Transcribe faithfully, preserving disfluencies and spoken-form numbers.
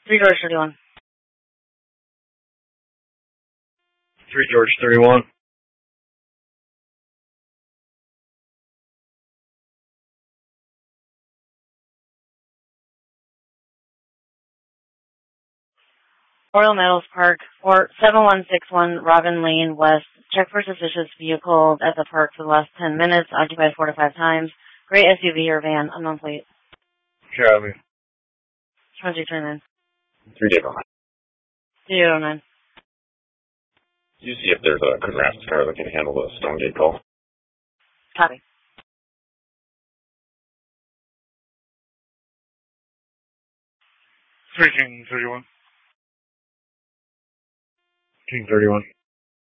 three George thirty-one. three George thirty-one. Royal Meadows Park, four seven one six one Robin Lane West. Check for suspicious vehicles at the park for the last ten minutes, occupied four to five times. Gray S U V or van, unknown plate. Copy. twenty three nine. three J nine. three zero nine. You see if there's a Coon Rapids car that can handle the Stonegate call. Copy. three King thirty-one. King thirty-one.